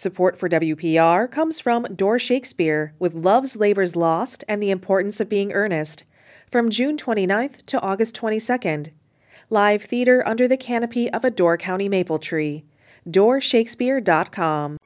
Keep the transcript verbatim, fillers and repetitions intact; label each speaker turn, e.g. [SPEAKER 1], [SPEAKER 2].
[SPEAKER 1] Support for W P R comes from Door Shakespeare with Love's Labor's Lost and the Importance of Being Earnest, from June twenty-ninth to August twenty-second. Live theater under the canopy of a Door County maple tree. door shakespeare dot com